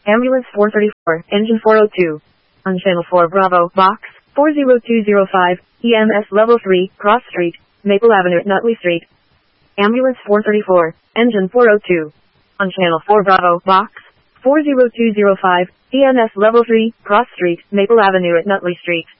Ambulance 434, engine 402. On channel 4 Bravo, box 40205, EMS level 3, Cross Street, Maple Avenue, Nutley Street. Ambulance 434, engine 402. On channel 4 Bravo, box 40205, EMS level 3, Cross Street, Maple Avenue at Nutley Street.